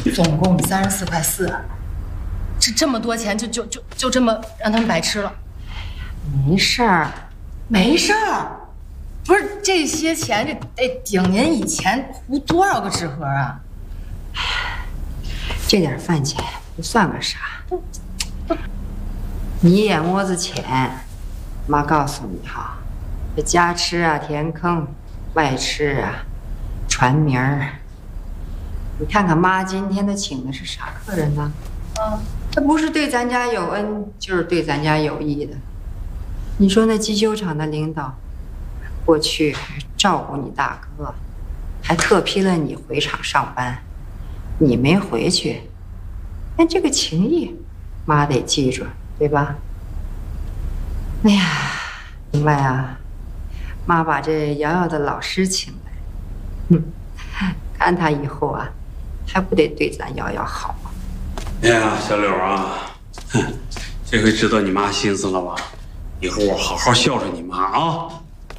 总共34.4块，这么多钱就这么让他们白吃了。 没事儿， 没事儿，不是这些钱这得顶您以前糊多少个纸盒啊？ 这点饭钱不算个啥。你也摸着钱，妈告诉你哈，这家吃啊填坑，外吃啊传名儿。你看看妈今天的请的是啥客人呢？他不是对咱家有恩，就是对咱家有义的。你说那机修厂的领导，过去照顾你大哥，还特批了你回厂上班，你没回去，那这个情谊，妈得记住，对吧？哎呀，另外啊，妈把这瑶瑶的老师请来，看他以后啊，还不得对咱瑶瑶好啊？ 哎呀，小柳啊，这回知道你妈心思了吧？以后我好好孝顺你妈啊！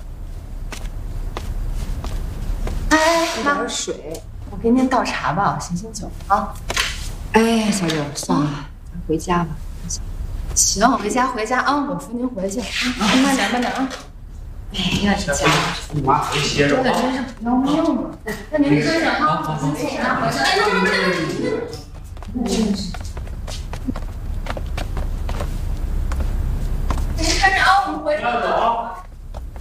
哎，妈点水，我给您倒茶吧，醒醒酒啊。 哎，小柳，算了，咱回家吧。 行，回家啊，我扶您回去啊，慢点啊。哎呀，这家伙， 你妈回去歇着真的真是不要命了。那您喝点啊，我先走了，回去。哎，真是。您看着啊，我们回去了。